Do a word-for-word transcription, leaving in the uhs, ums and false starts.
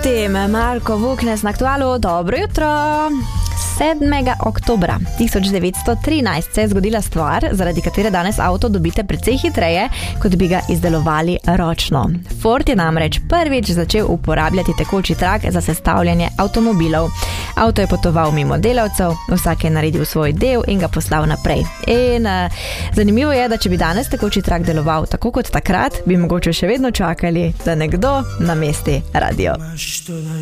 Potem Marko Vuknes na Aktualu, dobro jutro. sedmega oktobra tisoč devetsto trinajst se je zgodila stvar, zaradi katere danes avto dobite precej hitreje, kot bi ga izdelovali ročno. Ford je namreč prvič začel uporabljati tekoči trak za sestavljanje avtomobilov. Avto je potoval mimo delavcev, vsak je naredil svoj del in ga poslal naprej. In uh, zanimivo je, da če bi danes tekoči trak deloval tako kot takrat, bi mogoče še vedno čakali, da nekdo namesti radio.